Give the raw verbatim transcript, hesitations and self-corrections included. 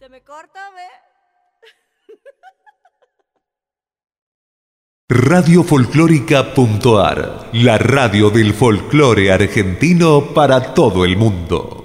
Se me corta, ¿ve? Radio Folclórica punto a r, la radio del folclore argentino para todo el mundo.